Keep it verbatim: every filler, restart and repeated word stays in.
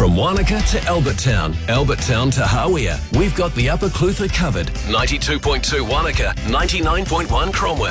From Wanaka to Albert Town, Albert Town to Hawea, we've got the Upper Clutha covered. ninety-two point two Wanaka, ninety-nine point one Cromwell.